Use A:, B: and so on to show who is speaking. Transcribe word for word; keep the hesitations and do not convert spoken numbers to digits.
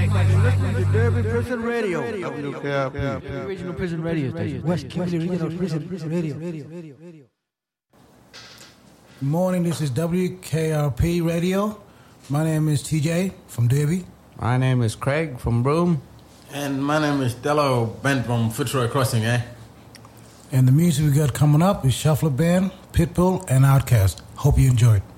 A: Derby Prison Radio.
B: W K R P.
A: Original Prison Radio Station.
C: West Kimberley Regional Prison, Prison Radio. Good morning, this is W K R P Radio. My name is T J from Derby.
D: My name is Craig from Broome.
E: And my name is Dello Bent from Fitzroy Crossing, eh?
C: And the music we got coming up is Shuffler Band, Pitbull, and Outkast. Hope you enjoy it.